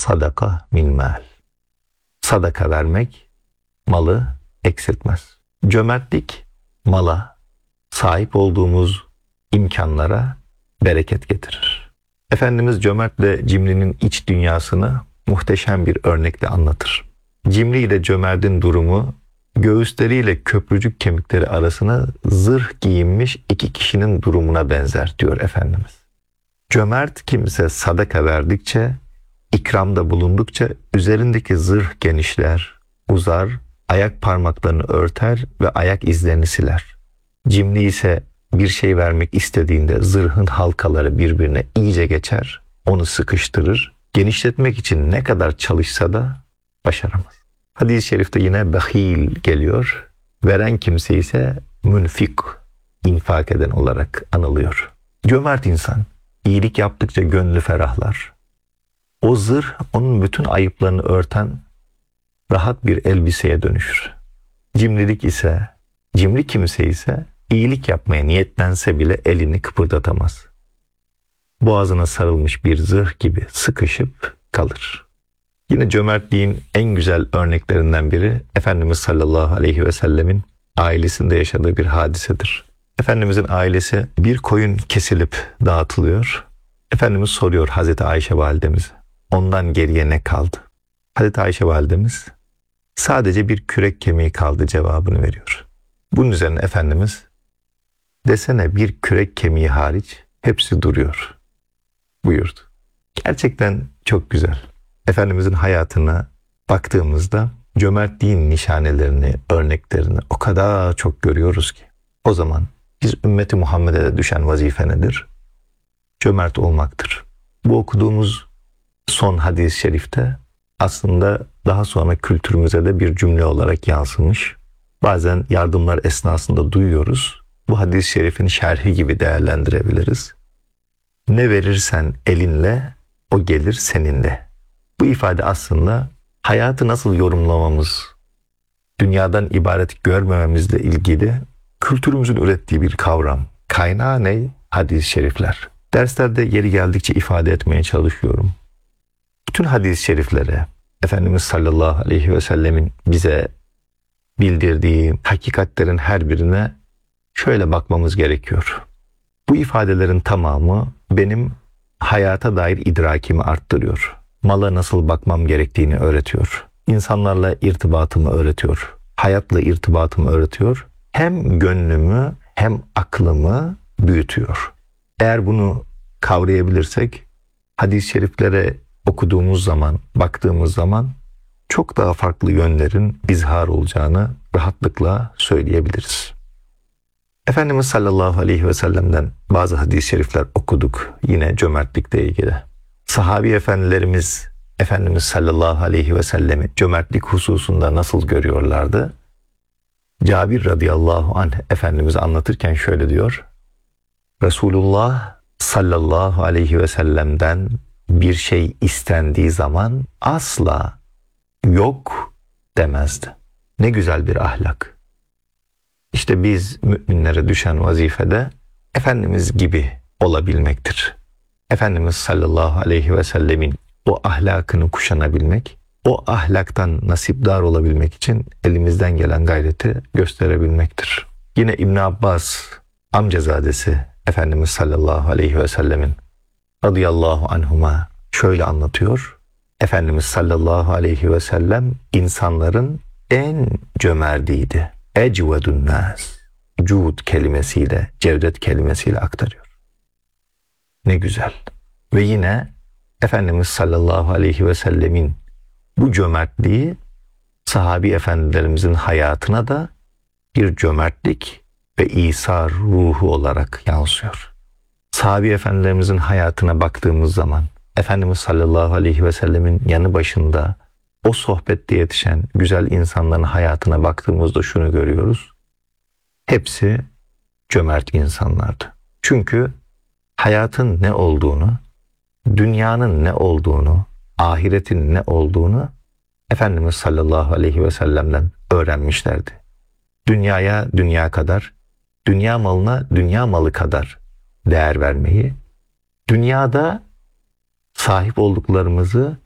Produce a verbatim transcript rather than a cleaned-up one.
sadaka min mal. Sadaka vermek malı eksiltmez. Cömertlik mala, sahip olduğumuz imkanlara bereket getirir. Efendimiz cömertle cimrinin iç dünyasını muhteşem bir örnekle anlatır. Cimri ile cömertin durumu, göğüsleriyle köprücük kemikleri arasına zırh giyinmiş iki kişinin durumuna benzer diyor Efendimiz. Cömert kimse sadaka verdikçe, ikramda bulundukça üzerindeki zırh genişler, uzar, ayak parmaklarını örter ve ayak izlerini siler. Cimri ise bir şey vermek istediğinde zırhın halkaları birbirine iyice geçer, onu sıkıştırır, genişletmek için ne kadar çalışsa da başaramaz. Hadis-i şerifte yine bahil geliyor, veren kimse ise münfik, infak eden olarak anılıyor. Cömert insan, iyilik yaptıkça gönlü ferahlar. O zırh onun bütün ayıplarını örten rahat bir elbiseye dönüşür. Cimrilik ise, cimri kimse ise iyilik yapmaya niyetlense bile elini kıpırdatamaz. Boğazına sarılmış bir zırh gibi sıkışıp kalır. Yine cömertliğin en güzel örneklerinden biri Efendimiz sallallahu aleyhi ve sellemin ailesinde yaşadığı bir hadisedir. Efendimizin ailesi bir koyun kesilip dağıtılıyor. Efendimiz soruyor Hazreti Ayşe validemize, ondan geriye ne kaldı? Hazreti Ayşe validemiz sadece bir kürek kemiği kaldı cevabını veriyor. Bunun üzerine Efendimiz, desene bir kürek kemiği hariç hepsi duruyor buyurdu. Gerçekten çok güzel. Efendimizin hayatına baktığımızda cömertliğin nişanelerini, örneklerini o kadar çok görüyoruz ki. O zaman biz ümmeti Muhammed'e düşen vazife nedir? Cömert olmaktır. Bu okuduğumuz son hadis-i şerifte aslında daha sonra kültürümüze de bir cümle olarak yansımış. Bazen yardımlar esnasında duyuyoruz. Bu hadis-i şerifin şerhi gibi değerlendirebiliriz. Ne verirsen elinle, o gelir seninle. Bu ifade aslında hayatı nasıl yorumlamamız, dünyadan ibaret görmememizle ilgili kültürümüzün ürettiği bir kavram. Kaynağı ne? Hadis-i şerifler. Derslerde yeri geldikçe ifade etmeye çalışıyorum. Bütün hadis-i şeriflere, Efendimiz sallallahu aleyhi ve sellemin bize bildirdiği hakikatlerin her birine şöyle bakmamız gerekiyor. Bu ifadelerin tamamı benim hayata dair idrakimi arttırıyor. Mala nasıl bakmam gerektiğini öğretiyor. İnsanlarla irtibatımı öğretiyor. Hayatla irtibatımı öğretiyor. Hem gönlümü hem aklımı büyütüyor. Eğer bunu kavrayabilirsek hadis-i şeriflere okuduğumuz zaman, baktığımız zaman çok daha farklı yönlerin izhar olacağını rahatlıkla söyleyebiliriz. Efendimiz sallallahu aleyhi ve sellem'den bazı hadis-i şerifler okuduk yine cömertlikle ilgili. Sahabi efendilerimiz Efendimiz sallallahu aleyhi ve sellemi cömertlik hususunda nasıl görüyorlardı? Cabir radıyallahu anh Efendimiz anlatırken şöyle diyor. Resulullah sallallahu aleyhi ve sellem'den bir şey istendiği zaman asla yok demezdi. Ne güzel bir ahlak. İşte biz müminlere düşen vazifede Efendimiz gibi olabilmektir. Efendimiz sallallahu aleyhi ve sellemin o ahlakını kuşanabilmek, o ahlaktan nasipdar olabilmek için elimizden gelen gayreti gösterebilmektir. Yine İbn Abbas amcazadesi Efendimiz sallallahu aleyhi ve sellemin radıyallahu anhuma şöyle anlatıyor. Efendimiz sallallahu aleyhi ve sellem insanların en cömertiydi. Ecvedun nas. Cud kelimesiyle, cevdet kelimesiyle aktarıyor. Ne güzel. Ve yine Efendimiz sallallahu aleyhi ve sellemin bu cömertliği sahabi efendilerimizin hayatına da bir cömertlik ve İsa ruhu olarak yansıyor. Sahabi efendilerimizin hayatına baktığımız zaman Efendimiz sallallahu aleyhi ve sellemin yanı başında o sohbette yetişen güzel insanların hayatına baktığımızda şunu görüyoruz. Hepsi cömert insanlardı. Çünkü hayatın ne olduğunu, dünyanın ne olduğunu, ahiretin ne olduğunu Efendimiz sallallahu aleyhi ve sellem'den öğrenmişlerdi. Dünyaya dünya kadar, dünya malına dünya malı kadar değer vermeyi, dünyada sahip olduklarımızı